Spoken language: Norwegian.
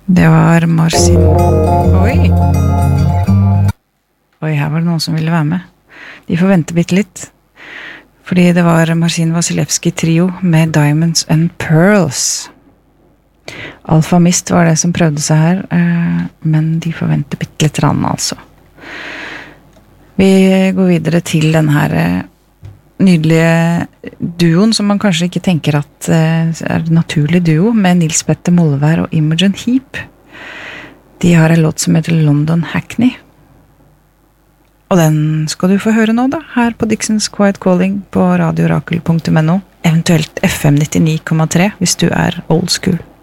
Det var Marcin. Oi! Oi, her var det noen som ville være med. De får vente bitte litt. Fordi det var Marcin Vasilevski trio med Diamonds and Pearls. Alfa Mist var det som prøvde seg her, men de får vente bitte litt rann, altså. Vi går videre til den her nydelige duoen som man kanskje ikke tenker at er en naturlig duo, med Nils Petter Mollevær og Imogen Heap. De har en låt som heter London Hackney. Og den skal du få høre nå da, her på Dixons Quiet Calling på radiorakel.no, eventuelt FM 99,3 hvis du er old school.